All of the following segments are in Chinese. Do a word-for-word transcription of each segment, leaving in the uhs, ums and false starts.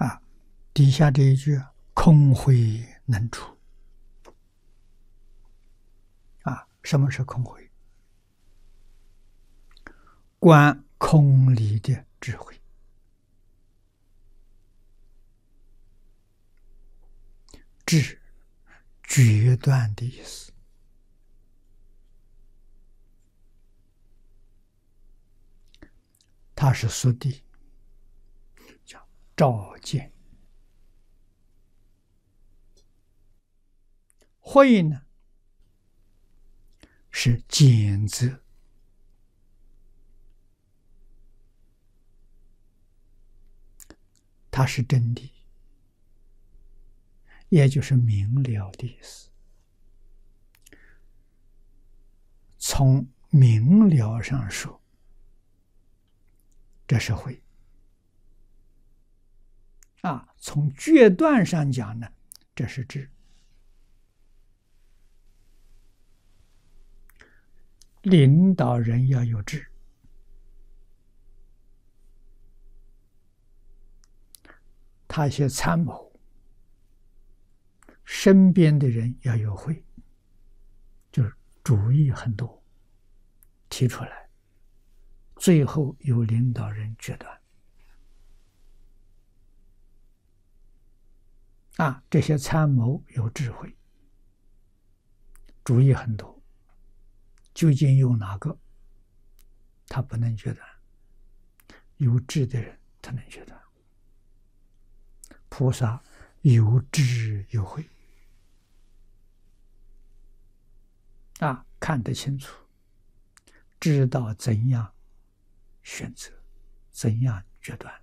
啊，底下这一句空慧能出啊，什么是空慧？观空理的智慧。智，决断的意思。它是速地，叫照见。慧呢，是检测，它是真理，也就是明了的意思。从明了上说，这是慧啊；从决断上讲呢，这是智。领导人要有智，他一些参谋，身边的人要有慧，就是主意很多，提出来，最后由领导人决断。啊，这些参谋有智慧，主意很多，究竟用哪个，他不能决断。有智的人他能决断。菩萨有智有慧，啊，看得清楚，知道怎样选择，怎样决断。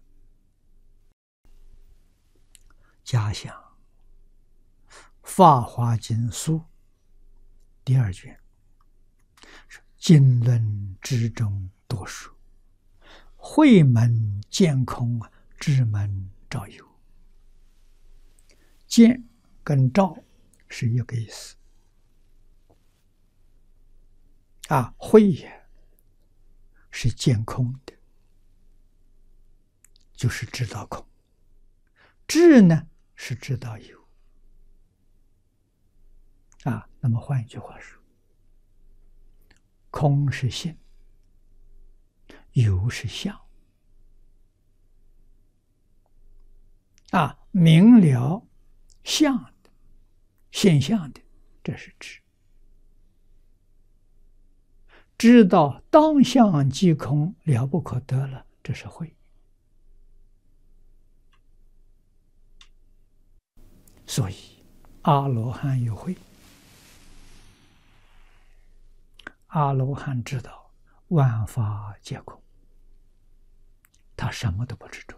假想《法华经疏》第二卷，经论之中多说，慧门见空，智门照有。见跟照是一个意思啊，慧也是见空的，就是知道空；智呢是知道有啊。那么换一句话说，空是性，有是相啊，明了相的现象的，这是智；知道当相即空，了不可得了，这是慧。所以阿罗汉有慧，阿罗汉知道万法皆空，他什么都不执着。